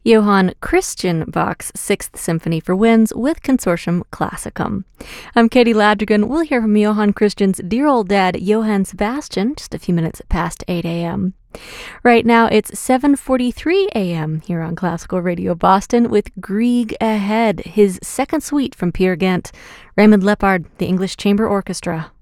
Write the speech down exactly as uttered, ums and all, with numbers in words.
Johann Christian Bach's Sixth Symphony for winds with Consortium Classicum. I'm Katie Ladrigan. We'll hear from Johann Christian's dear old dad, Johann Sebastian, just a few minutes past eight a.m. Right now, it's seven forty-three a.m. here on Classical Radio Boston with Grieg Ahead, his second suite from Peer Gynt. Raymond Lepard, the English Chamber Orchestra.